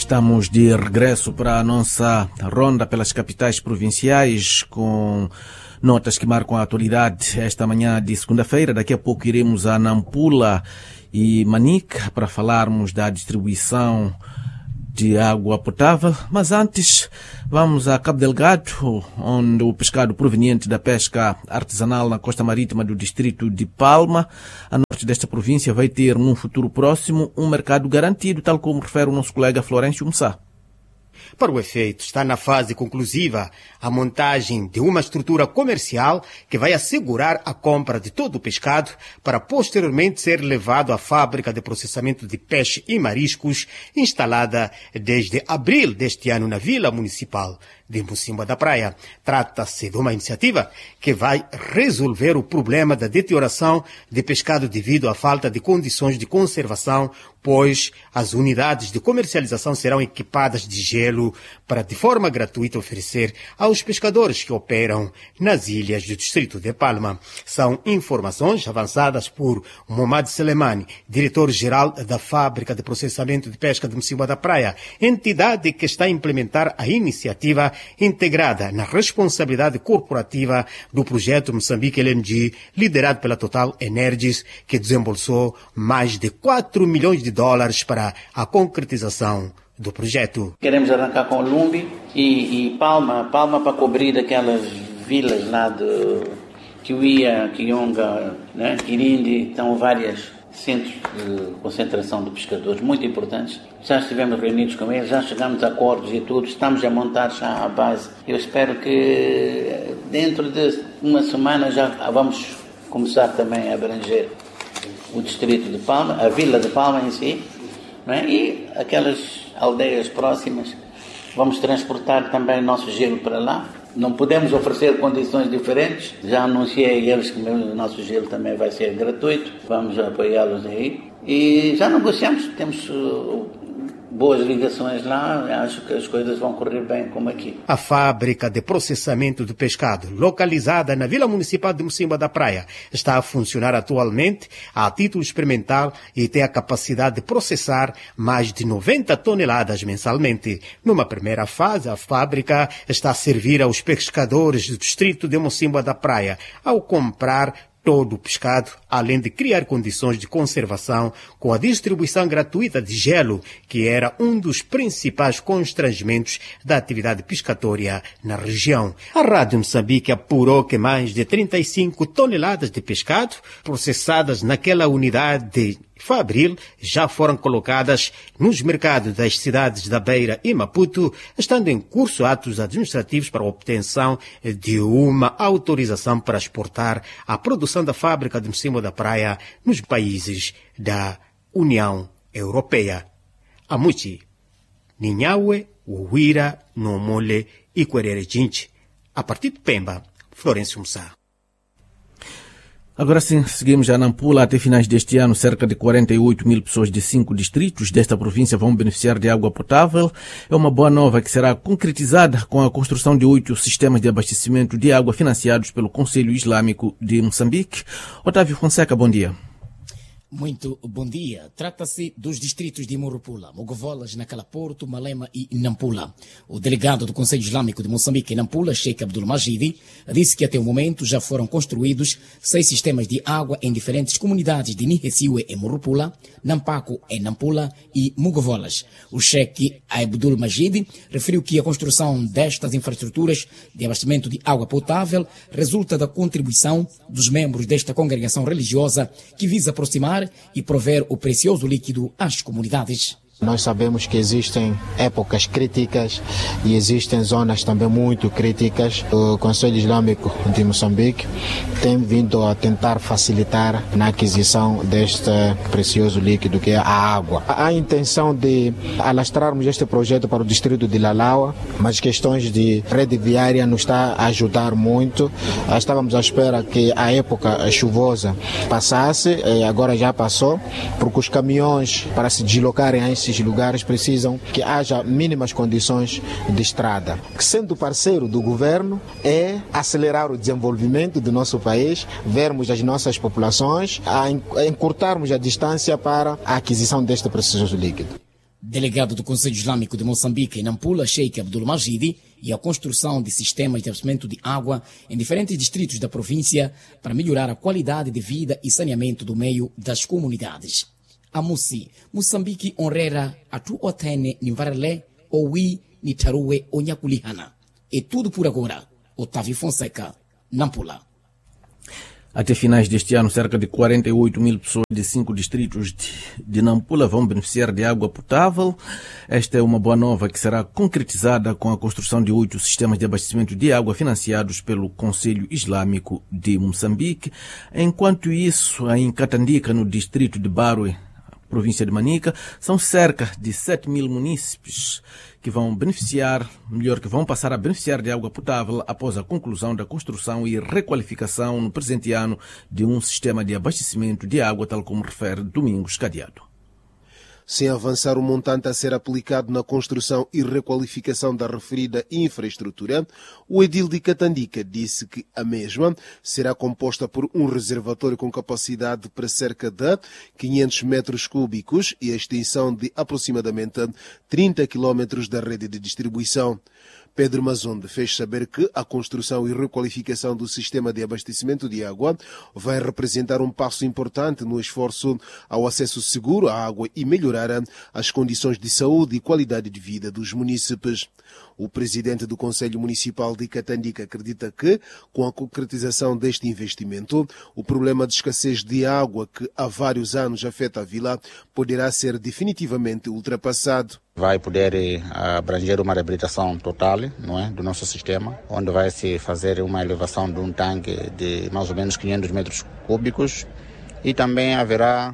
Estamos de regresso para a nossa ronda pelas capitais provinciais com notas que marcam a atualidade esta manhã de segunda-feira. Daqui a pouco iremos a Nampula e Manica para falarmos da distribuição de água potável, mas antes vamos a Cabo Delgado, onde o pescado proveniente da pesca artesanal na costa marítima do distrito de Palma, a norte desta província, vai ter num futuro próximo um mercado garantido, tal como refere o nosso colega Florencio Mussá. Para o efeito, está na fase conclusiva a montagem de uma estrutura comercial que vai assegurar a compra de todo o pescado para posteriormente ser levado à fábrica de processamento de peixe e mariscos instalada desde abril deste ano na Vila Municipal de Mocimboa da Praia. Trata-se de uma iniciativa que vai resolver o problema da deterioração de pescado devido à falta de condições de conservação, pois as unidades de comercialização serão equipadas de gelo para, de forma gratuita, oferecer aos pescadores que operam nas ilhas do distrito de Palma. São informações avançadas por Momad Selemani, diretor-geral da Fábrica de Processamento de Pesca de Mocimboa da Praia, entidade que está a implementar a iniciativa integrada na responsabilidade corporativa do projeto Moçambique LNG, liderado pela Total Energies, que desembolsou mais de 4 milhões de dólares para a concretização do projeto. Queremos arrancar com Lumbi e Palma para cobrir aquelas vilas lá de Kiwia, Kionga, né? Quirindi, estão vários centros de concentração de pescadores muito importantes. Já estivemos reunidos com eles, já chegamos a acordos e tudo, estamos a montar já a base. Eu espero que dentro de uma semana já vamos começar também a abranger o distrito de Palma, a vila de Palma em si, não é? E aquelas aldeias próximas. Vamos transportar também nosso gelo para lá. Não podemos oferecer condições diferentes. Já anunciei a eles que o nosso gelo também vai ser gratuito. Vamos apoiá-los aí. E já negociamos, temos boas ligações lá, acho que as coisas vão correr bem como aqui. A fábrica de processamento de pescado, localizada na Vila Municipal de Mocimboa da Praia, está a funcionar atualmente a título experimental e tem a capacidade de processar mais de 90 toneladas mensalmente. Numa primeira fase, a fábrica está a servir aos pescadores do distrito de Mocimboa da Praia ao comprar todo o pescado, além de criar condições de conservação com a distribuição gratuita de gelo, que era um dos principais constrangimentos da atividade pescatória na região. A Rádio Moçambique apurou que mais de 35 toneladas de pescado processadas naquela unidade de Fabril já foram colocadas nos mercados das cidades da Beira e Maputo, estando em curso atos administrativos para a obtenção de uma autorização para exportar a produção da fábrica de Mocimboa da Praia nos países da União Europeia. Amuchi, Ninhaue, Uhuira, Nomole e Querere-Jinchi. A partir de Pemba, Florencio Mussá. Agora sim, seguimos a Nampula. Até finais deste ano, cerca de 48 mil pessoas de 5 distritos desta província vão beneficiar de água potável. É uma boa nova que será concretizada com a construção de 8 sistemas de abastecimento de água financiados pelo Conselho Islâmico de Moçambique. Otávio Fonseca, bom dia. Muito bom dia. Trata-se dos distritos de Morupula, Mogovolas, Nacalaporto, Malema e Nampula. O delegado do Conselho Islâmico de Moçambique em Nampula, Sheikh Abdul Majidi, disse que até o momento já foram construídos 6 sistemas de água em diferentes comunidades de Nihesiwe em Morupula, Nampaco em Nampula e Mogovolas. O Sheikh Abdul Majidi referiu que a construção destas infraestruturas de abastecimento de água potável resulta da contribuição dos membros desta congregação religiosa que visa aproximar e prover o precioso líquido às comunidades. Nós sabemos que existem épocas críticas e existem zonas também muito críticas. O Conselho Islâmico de Moçambique tem vindo a tentar facilitar na aquisição deste precioso líquido que é a água. Há a intenção de alastrarmos este projeto para o distrito de Lalaua, mas questões de rede viária nos está a ajudar muito. Estávamos à espera que a época chuvosa passasse, agora já passou, porque os caminhões para se deslocarem a esses lugares precisam que haja mínimas condições de estrada. Sendo parceiro do governo, é acelerar o desenvolvimento do nosso país, vermos as nossas populações, a encurtarmos a distância para a aquisição deste precioso líquido. Delegado do Conselho Islâmico de Moçambique, em Nampula, Sheikh Abdul Majidi, e a construção de sistemas de abastecimento de água em diferentes distritos da província para melhorar a qualidade de vida e saneamento do meio das comunidades. A Moçambique honrera a tu otene nivarele oui nitarue onyakulihana. É tudo por agora. Otávio Fonseca, Nampula. Até finais deste ano, cerca de 48 mil pessoas de 5 distritos de Nampula vão beneficiar de água potável. Esta é uma boa nova que será concretizada com a construção de 8 sistemas de abastecimento de água financiados pelo Conselho Islâmico de Moçambique. Enquanto isso, em Catandica, no distrito de Barue, província de Manica, são cerca de 7 mil munícipes que vão passar a beneficiar de água potável após a conclusão da construção e requalificação no presente ano de um sistema de abastecimento de água, tal como refere Domingos Cadeado. Sem avançar o montante a ser aplicado na construção e requalificação da referida infraestrutura, o edil de Catandica disse que a mesma será composta por um reservatório com capacidade para cerca de 500 metros cúbicos e a extensão de aproximadamente 30 quilómetros da rede de distribuição. Pedro Mazonde fez saber que a construção e requalificação do sistema de abastecimento de água vai representar um passo importante no esforço ao acesso seguro à água e melhorar as condições de saúde e qualidade de vida dos munícipes. O presidente do Conselho Municipal de Catandica acredita que, com a concretização deste investimento, o problema de escassez de água que há vários anos afeta a vila poderá ser definitivamente ultrapassado. Vai poder abranger uma reabilitação total, não é, do nosso sistema, onde vai se fazer uma elevação de um tanque de mais ou menos 500 metros cúbicos e também haverá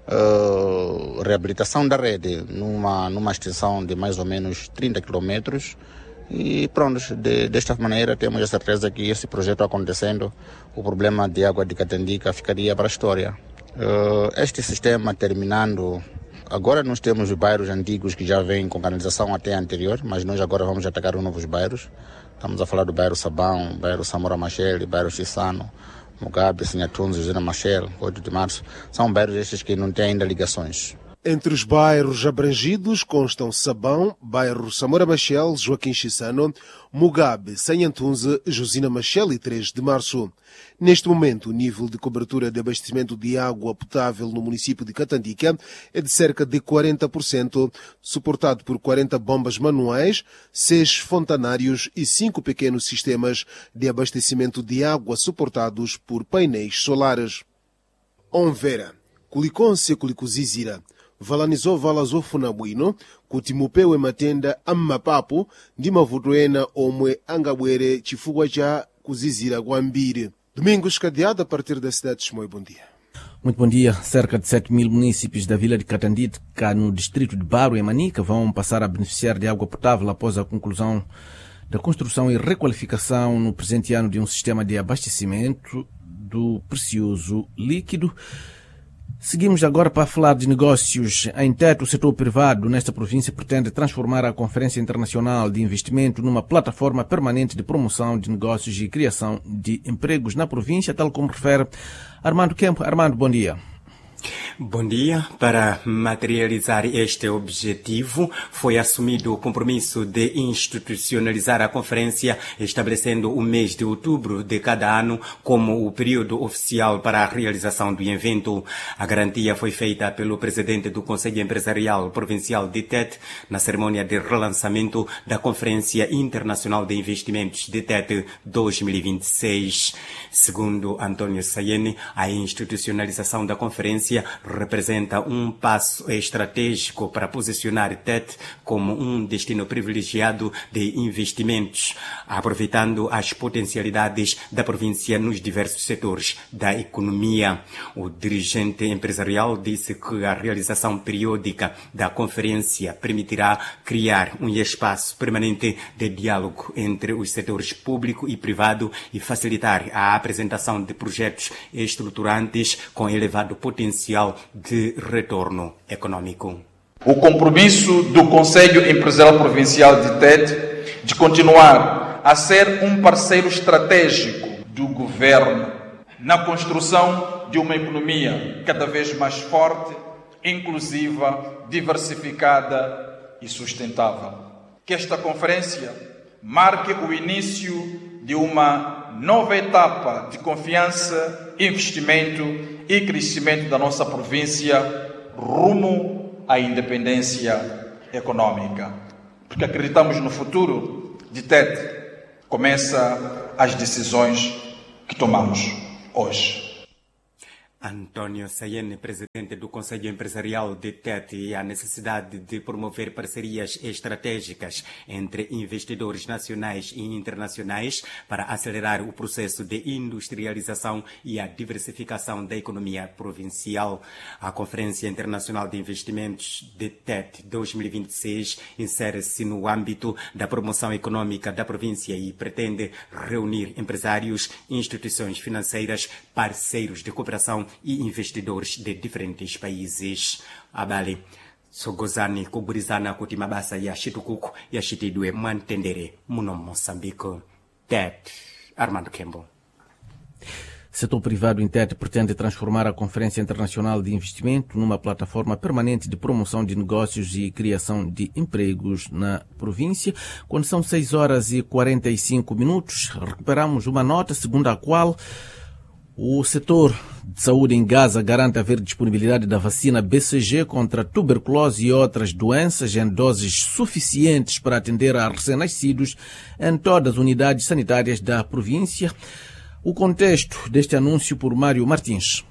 reabilitação da rede numa extensão de mais ou menos 30 quilômetros. E pronto, desta maneira temos a certeza que esse projeto acontecendo, o problema de água de Catandica ficaria para a história. Este sistema terminando, agora nós temos os bairros antigos que já vêm com canalização até anterior, mas nós agora vamos atacar os novos bairros. Estamos a falar do bairro Sabão, bairro Samora Machel, bairro Chissano, Mugabe, Sinhatunzi, Josina Machel, 8 de março. São bairros estes que não têm ainda ligações. Entre os bairros abrangidos constam Sabão, bairro Samora Machel, Joaquim Chissano, Mugabe, Sanhantunze, Josina Machel e 3 de março. Neste momento, o nível de cobertura de abastecimento de água potável no município de Catandica é de cerca de 40%, suportado por 40 bombas manuais, 6 fontanários e 5 pequenos sistemas de abastecimento de água suportados por painéis solares. Onvera, Kulikonse Kulikuzizira, Valanizo Valazo Funabuino, Kutimupeu Matenda Ammapapo, Dimavuduena Omwe Angabwere Chifugwa cha Kuzizira Guambire. Domingos Cadeado, a partir da cidade de Chimoio. Bom dia. Muito bom dia. Cerca de 7 mil munícipes da vila de Catandica, no distrito de Barue e Manica, vão passar a beneficiar de água potável após a conclusão da construção e requalificação no presente ano de um sistema de abastecimento do precioso líquido. Seguimos agora para falar de negócios. Em Tete, o setor privado nesta província pretende transformar a Conferência Internacional de Investimento numa plataforma permanente de promoção de negócios e criação de empregos na província, tal como refere Armando Kempo. Armando, bom dia. Bom dia. Para materializar este objetivo, foi assumido o compromisso de institucionalizar a conferência, estabelecendo o mês de outubro de cada ano como o período oficial para a realização do evento. A garantia foi feita pelo presidente do Conselho Empresarial Provincial de Tete na cerimônia de relançamento da Conferência Internacional de Investimentos de Tete 2026. Segundo António Sayene, a institucionalização da conferência representa um passo estratégico para posicionar Tete como um destino privilegiado de investimentos, aproveitando as potencialidades da província nos diversos setores da economia. O dirigente empresarial disse que a realização periódica da conferência permitirá criar um espaço permanente de diálogo entre os setores público e privado e facilitar a apresentação de projetos estruturantes com elevado potencial de retorno econômico. O compromisso do Conselho Empresarial Provincial de Tete de continuar a ser um parceiro estratégico do governo na construção de uma economia cada vez mais forte, inclusiva diversificada e sustentável. Que esta conferência marque o início de uma nova etapa de confiança, investimento e crescimento da nossa província rumo à independência econômica. Porque acreditamos no futuro de Tete. Começa as decisões que tomamos hoje. Antônio Sayene, presidente do Conselho Empresarial de Tete, e a necessidade de promover parcerias estratégicas entre investidores nacionais e internacionais para acelerar o processo de industrialização e a diversificação da economia provincial. A Conferência Internacional de Investimentos de Tete 2026 insere-se no âmbito da promoção econômica da província e pretende reunir empresários, instituições financeiras, parceiros de cooperação e investidores de diferentes países. Abali sogozani kuburizana kuti mabasa ya chitukuko yachitidwe mwamtendere muno Moçambique. Tete, Armando Kembo. Setor privado em Tete pretende transformar a Conferência Internacional de Investimento numa plataforma permanente de promoção de negócios e criação de empregos na província. Quando são 6h45, recuperamos uma nota segundo a qual o setor de saúde em Gaza garante haver disponibilidade da vacina BCG contra tuberculose e outras doenças em doses suficientes para atender a recém-nascidos em todas as unidades sanitárias da província. O contexto deste anúncio por Mário Martins.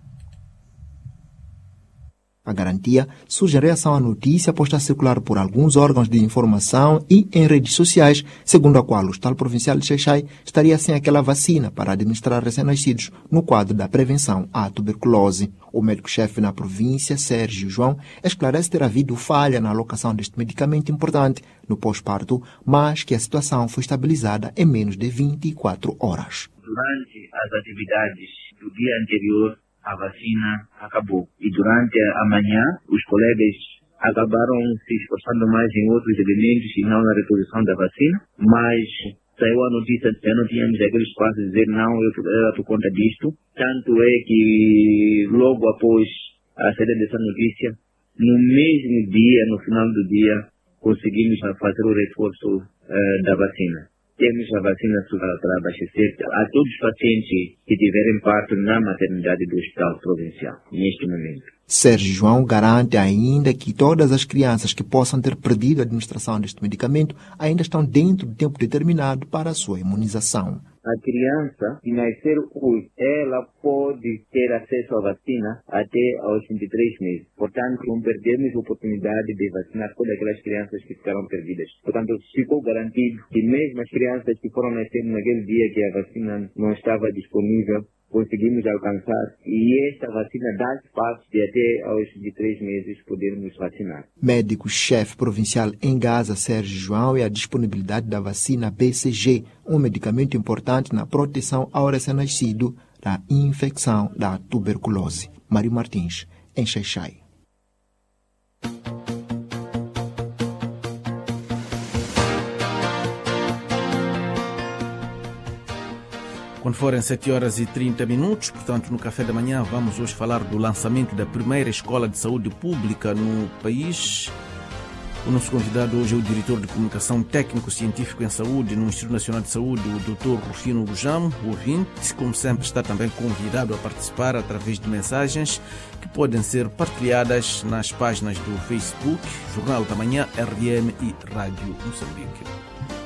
A garantia surge a reação à notícia posta a circular por alguns órgãos de informação e em redes sociais, segundo a qual o Hospital Provincial de Xai-Xai estaria sem aquela vacina para administrar recém-nascidos no quadro da prevenção à tuberculose. O médico-chefe na província, Sérgio João, esclarece ter havido falha na alocação deste medicamento importante no pós-parto, mas que a situação foi estabilizada em menos de 24 horas. Durante as atividades do dia anterior, a vacina acabou. E durante a manhã, os colegas acabaram se esforçando mais em outros elementos e não na reposição da vacina, mas saiu a notícia de que não tínhamos aquele espaço de dizer não, eu era por conta disto. Tanto é que logo após a saída dessa notícia, no mesmo dia, no final do dia, conseguimos fazer o reforço da vacina. Temos a vacina para abastecer a todos os pacientes que tiverem parto na maternidade do Hospital Provincial, neste momento. Sérgio João garante ainda que todas as crianças que possam ter perdido a administração deste medicamento ainda estão dentro do tempo determinado para a sua imunização. A criança que nascer hoje, ela pode ter acesso à vacina até aos 23 meses. Portanto, não perdemos a oportunidade de vacinar todas aquelas crianças que ficaram perdidas. Portanto, ficou garantido que mesmo as crianças que foram nascer naquele dia que a vacina não estava disponível, conseguimos alcançar, e esta vacina dá espaço de até aos 23 meses podermos vacinar. Médico-chefe provincial em Gaza, Sérgio João, e a disponibilidade da vacina BCG, um medicamento importante na proteção ao recém-nascido da infecção da tuberculose. Mário Martins, em Xai-Xai. Quando forem 7h30, portanto, no café da manhã, vamos hoje falar do lançamento da primeira escola de saúde pública no país. O nosso convidado hoje é o diretor de comunicação técnico-científico em saúde no Instituto Nacional de Saúde, o Dr. Rufino Rujão. O ouvinte, como sempre, está também convidado a participar através de mensagens que podem ser partilhadas nas páginas do Facebook, Jornal da Manhã, RDM e Rádio Moçambique.